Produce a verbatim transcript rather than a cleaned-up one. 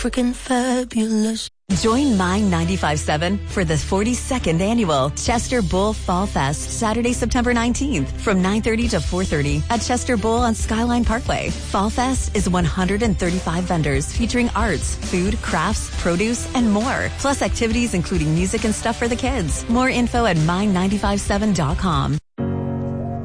Freaking fabulous. Join Mine ninety-five point seven for the forty-second annual Chester Bull Fall Fest, Saturday, September nineteenth from nine thirty to four thirty at Chester Bull on Skyline Parkway. Fall Fest is one hundred thirty-five vendors featuring arts, food, crafts, produce, and more. Plus activities including music and stuff for the kids. More info at mine nine five seven dot com.